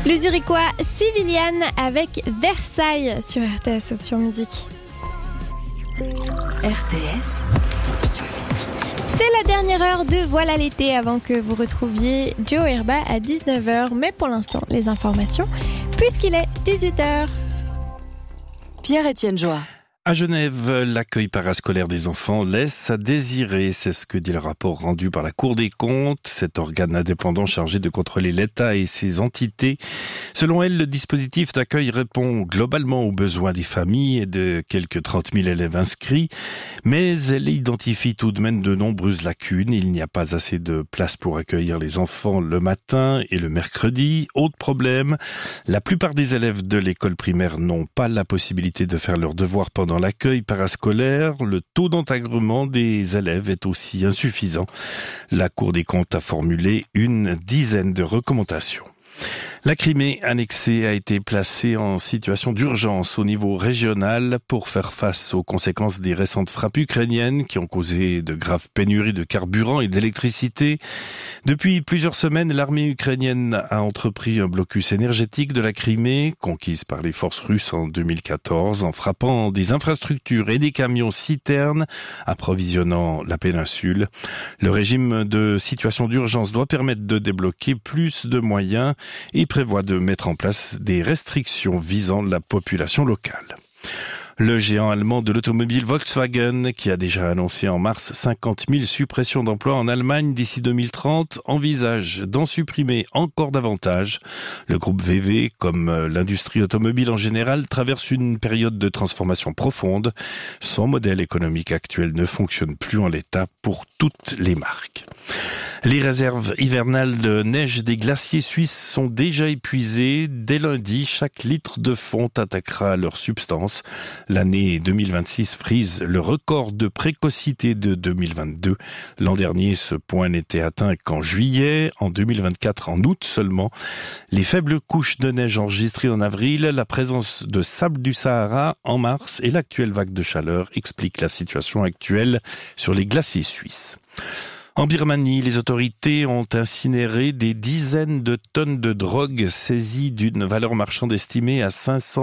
Le Zurichois Civilian avec Versailles sur RTS Option Musique. RTS Option Musique. C'est la dernière heure de Voilà l'été avant que vous retrouviez Joe Herba à 19h. Mais pour l'instant, les informations, puisqu'il est 18h. Pierre-Étienne Joa. À Genève, l'accueil parascolaire des enfants laisse à désirer. C'est ce que dit le rapport rendu par la Cour des comptes, cet organe indépendant chargé de contrôler l'État et ses entités. Selon elle, le dispositif d'accueil répond globalement aux besoins des familles et de quelques 30 000 élèves inscrits, mais elle identifie tout de même de nombreuses lacunes. Il n'y a pas assez de place pour accueillir les enfants le matin et le mercredi. Autre problème, la plupart des élèves de l'école primaire n'ont pas la possibilité de faire leurs devoirs pendant l'accueil parascolaire. Le taux d'encadrement des élèves est aussi insuffisant. La Cour des comptes a formulé une dizaine de recommandations. La Crimée annexée a été placée en situation d'urgence au niveau régional pour faire face aux conséquences des récentes frappes ukrainiennes qui ont causé de graves pénuries de carburant et d'électricité. Depuis plusieurs semaines, l'armée ukrainienne a entrepris un blocus énergétique de la Crimée, conquise par les forces russes en 2014, en frappant des infrastructures et des camions citernes approvisionnant la péninsule. Le régime de situation d'urgence doit permettre de débloquer plus de moyens et prévoit de mettre en place des restrictions visant la population locale. Le géant allemand de l'automobile Volkswagen, qui a déjà annoncé en mars 50 000 suppressions d'emplois en Allemagne d'ici 2030, envisage d'en supprimer encore davantage. Le groupe VW, comme l'industrie automobile en général, traverse une période de transformation profonde. Son modèle économique actuel ne fonctionne plus en l'état pour toutes les marques. Les réserves hivernales de neige des glaciers suisses sont déjà épuisées. Dès lundi, chaque litre de fonte attaquera leur substance. L'année 2026 frise le record de précocité de 2022. L'an dernier, ce point n'était atteint qu'en juillet. En 2024, en août seulement. Les faibles couches de neige enregistrées en avril, la présence de sable du Sahara en mars et l'actuelle vague de chaleur expliquent la situation actuelle sur les glaciers suisses. En Birmanie, les autorités ont incinéré des dizaines de tonnes de drogue saisies d'une valeur marchande estimée à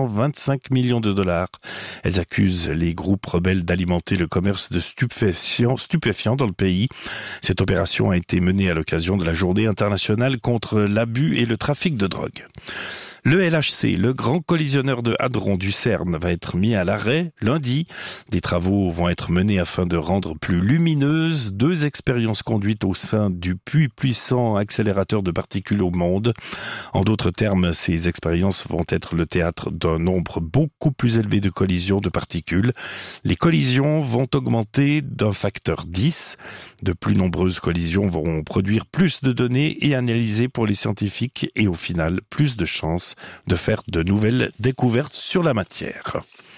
525 millions de dollars. Elles accusent les groupes rebelles d'alimenter le commerce de stupéfiants dans le pays. Cette opération a été menée à l'occasion de la journée internationale contre l'abus et le trafic de drogue. Le LHC, le grand collisionneur de hadrons du CERN, va être mis à l'arrêt lundi. Des travaux vont être menés afin de rendre plus lumineuses 2 expériences conduites au sein du plus puissant accélérateur de particules au monde. En d'autres termes, ces expériences vont être le théâtre d'un nombre beaucoup plus élevé de collisions de particules. Les collisions vont augmenter d'un facteur 10. De plus nombreuses collisions vont produire plus de données et analyser pour les scientifiques et au final plus de chances de faire de nouvelles découvertes sur la matière.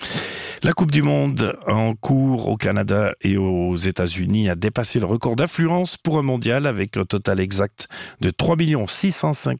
La Coupe du Monde en cours au Canada et aux États-Unis a dépassé le record d'affluence pour un mondial avec un total exact de 3 605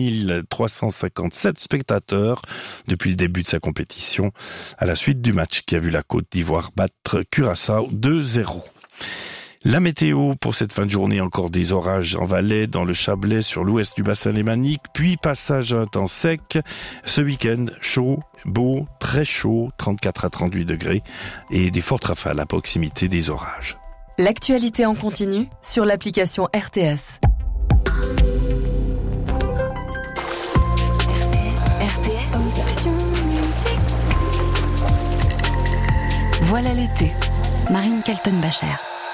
357 spectateurs depuis le début de sa compétition, à la suite du match qui a vu la Côte d'Ivoire battre Curaçao 2-0. La météo pour cette fin de journée, encore des orages en Valais, dans le Chablais, sur l'ouest du bassin lémanique, puis passage à un temps sec. Ce week-end, chaud, beau, très chaud, 34 à 38 degrés, et des fortes rafales à proximité des orages. L'actualité en continu sur l'application RTS. RTS Option Musique. Voilà l'été. Marine Kaltenbacher.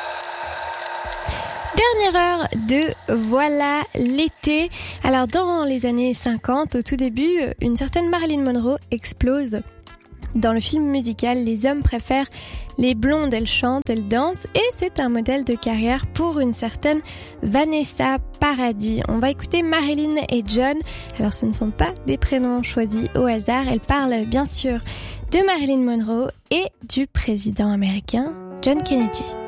Dernière heure de Voilà l'été. Alors dans les années 50, au tout début, une certaine Marilyn Monroe explose. Dans le film musical, les hommes préfèrent les blondes, elles chantent, elles dansent et c'est un modèle de carrière pour une certaine Vanessa Paradis. On va écouter Marilyn et John. Alors ce ne sont pas des prénoms choisis au hasard, elles parlent bien sûr de Marilyn Monroe et du président américain John Kennedy.